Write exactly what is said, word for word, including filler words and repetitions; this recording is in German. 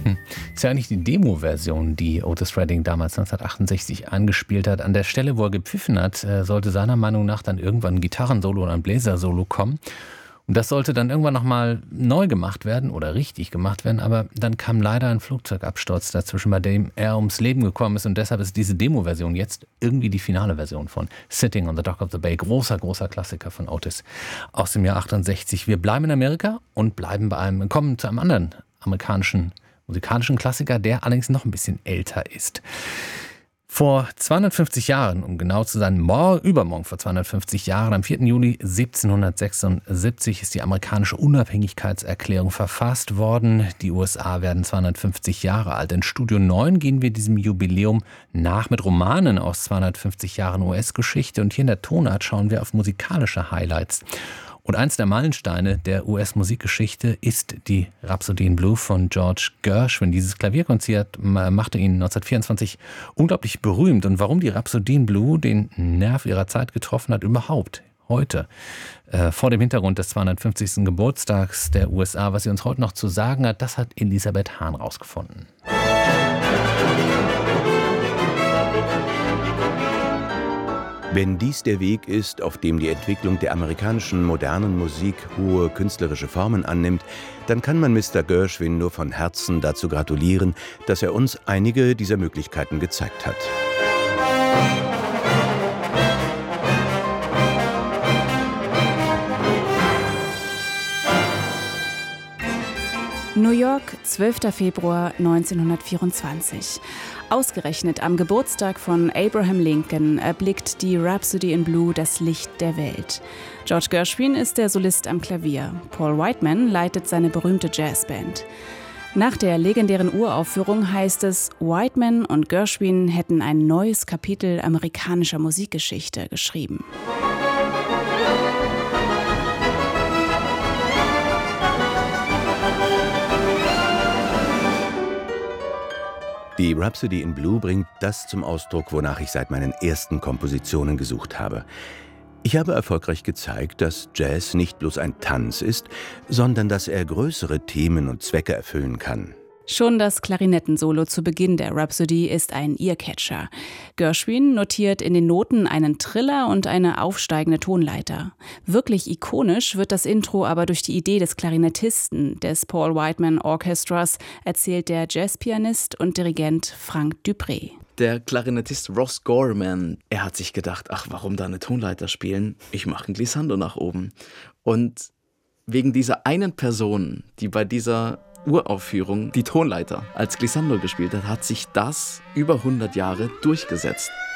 Hm. Ist ja eigentlich die Demo-Version, die Otis Redding damals neunzehnhundertachtundsechzig angespielt hat. An der Stelle, wo er gepfiffen hat, äh, sollte seiner Meinung nach dann irgendwann ein Gitarrensolo oder ein Bläsersolo kommen. Und das sollte dann irgendwann nochmal neu gemacht werden oder richtig gemacht werden, aber dann kam leider ein Flugzeugabsturz dazwischen, bei dem er ums Leben gekommen ist, und deshalb ist diese Demo-Version jetzt irgendwie die finale Version von Sitting on the Dock of the Bay. Großer, großer Klassiker von Otis aus dem Jahr achtundsechzig. Wir bleiben in Amerika und bleiben bei einem, kommen zu einem anderen amerikanischen musikalischen Klassiker, der allerdings noch ein bisschen älter ist. Vor zweihundertfünfzig Jahren, um genau zu sein, morgen, übermorgen vor zweihundertfünfzig Jahren, am vierten Juli siebzehnhundertsechsundsiebzig ist die amerikanische Unabhängigkeitserklärung verfasst worden. Die U S A werden zweihundertfünfzig Jahre alt. In Studio neun gehen wir diesem Jubiläum nach mit Romanen aus zweihundertfünfzig Jahren U S-Geschichte. Und hier in der Tonart schauen wir auf musikalische Highlights. Und eins der Meilensteine der U S-Musikgeschichte ist die Rhapsody in Blue von George Gershwin. Dieses Klavierkonzert machte ihn neunzehnhundertvierundzwanzig unglaublich berühmt. Und warum die Rhapsody in Blue den Nerv ihrer Zeit getroffen hat, überhaupt heute, äh, vor dem Hintergrund des zweihundertfünfzigsten Geburtstags der U S A, was sie uns heute noch zu sagen hat, das hat Elisabeth Hahn rausgefunden. Wenn dies der Weg ist, auf dem die Entwicklung der amerikanischen modernen Musik hohe künstlerische Formen annimmt, dann kann man Mister Gershwin nur von Herzen dazu gratulieren, dass er uns einige dieser Möglichkeiten gezeigt hat. New York, zwölfter Februar neunzehnhundertvierundzwanzig. Ausgerechnet am Geburtstag von Abraham Lincoln erblickt die Rhapsody in Blue das Licht der Welt. George Gershwin ist der Solist am Klavier. Paul Whiteman leitet seine berühmte Jazzband. Nach der legendären Uraufführung heißt es, Whiteman und Gershwin hätten ein neues Kapitel amerikanischer Musikgeschichte geschrieben. Die Rhapsody in Blue bringt das zum Ausdruck, wonach ich seit meinen ersten Kompositionen gesucht habe. Ich habe erfolgreich gezeigt, dass Jazz nicht bloß ein Tanz ist, sondern dass er größere Themen und Zwecke erfüllen kann. Schon das Klarinettensolo zu Beginn der Rhapsody ist ein Earcatcher. Gershwin notiert in den Noten einen Triller und eine aufsteigende Tonleiter. Wirklich ikonisch wird das Intro aber durch die Idee des Klarinettisten des Paul Whiteman Orchestras, erzählt der Jazzpianist und Dirigent Frank Dupré. Der Klarinettist Ross Gorman, er hat sich gedacht, ach, warum da eine Tonleiter spielen? Ich mache ein Glissando nach oben. Und wegen dieser einen Person, die bei dieser Uraufführung die Tonleiter als Glissando gespielt hat, hat sich das über hundert Jahre durchgesetzt.